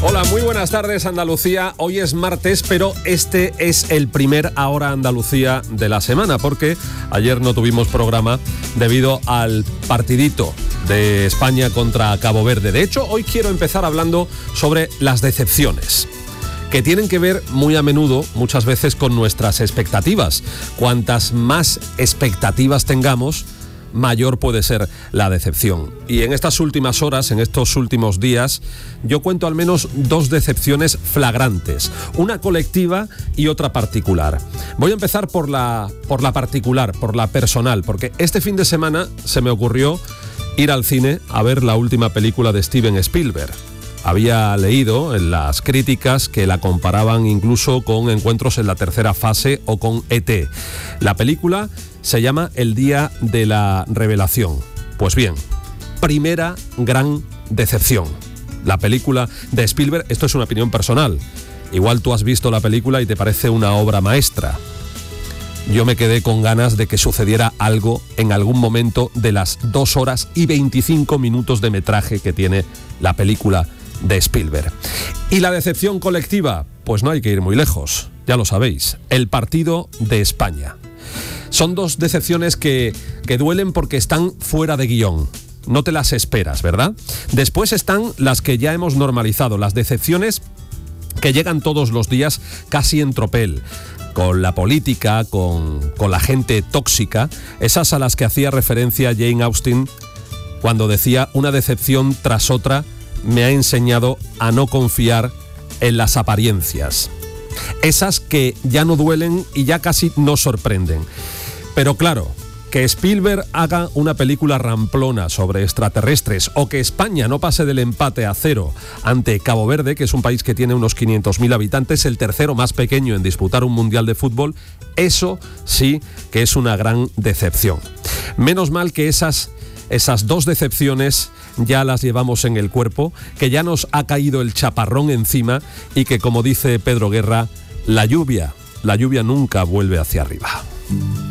Hola, muy buenas tardes Andalucía. Hoy es martes, pero este es el primer Ahora Andalucía de la semana, porque ayer no tuvimos programa debido al partidito de España contra Cabo Verde. De hecho, hoy quiero empezar hablando sobre las decepciones, que tienen que ver muy a menudo, muchas veces, con nuestras expectativas. Cuantas más expectativas tengamos, mayor puede ser la decepción. Y en estas últimas horas, en estos últimos días, yo cuento al menos dos decepciones flagrantes, una colectiva y otra particular. Voy a empezar por la particular, por la personal, porque este fin de semana se me ocurrió ir al cine a ver la última película de Steven Spielberg. Había leído en las críticas que la comparaban incluso con Encuentros en la tercera fase o con E.T. La película se llama El día de la revelación. Pues bien, primera gran decepción. La película de Spielberg, esto es una opinión personal. Igual tú has visto la película y te parece una obra maestra. Yo me quedé con ganas de que sucediera algo en algún momento de las 2 horas y 25 minutos de metraje que tiene la película de Spielberg. ¿Y la decepción colectiva? Pues no hay que ir muy lejos, ya lo sabéis, el partido de España. Son dos decepciones que duelen porque están fuera de guión. No te las esperas, ¿verdad? Después están las que ya hemos normalizado, las decepciones que llegan todos los días casi en tropel, con la política, con la gente tóxica, esas a las que hacía referencia Jane Austen cuando decía: una decepción tras otra me ha enseñado a no confiar en las apariencias. Esas que ya no duelen y ya casi no sorprenden. Pero claro, que Spielberg haga una película ramplona sobre extraterrestres o que España no pase del empate a 0 ante Cabo Verde, que es un país que tiene unos 500.000 habitantes, el tercero más pequeño en disputar un mundial de fútbol, eso sí que es una gran decepción. Menos mal que esas dos decepciones ya las llevamos en el cuerpo, que ya nos ha caído el chaparrón encima y que, como dice Pedro Guerra, la lluvia nunca vuelve hacia arriba.